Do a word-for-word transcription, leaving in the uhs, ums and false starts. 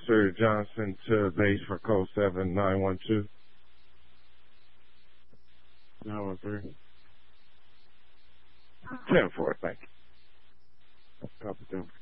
Officer Johnson to base for code seven nine one two. nine one three. ten four, thank you. Copy,